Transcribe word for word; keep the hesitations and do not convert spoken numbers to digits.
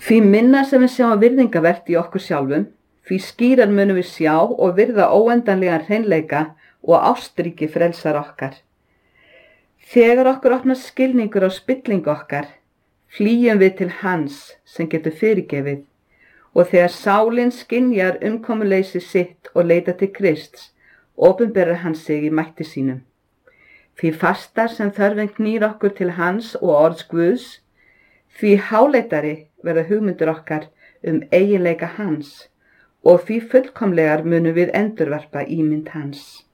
Því minna sem við sjáum virðingavert í okkur sjálfum, því skýrar munum við sjá og virða óendanlegan hreinleika og ástríki frelsar okkar. Þegar okkur opnast skilningur á spillingu okkar, flýjum við til hans sem getur fyrirgefið, og þegar sálin skynjar umkomuleysi sitt og leita til Krists, opinberar hann sig í mætti sínum. Því fastar sem þörfin knýr okkur til hans og orðs Guðs, því háleitari verða hugmyndir okkar um eiginleika hans, og því fullkomlegar munum við endurvarpa ímynd hans.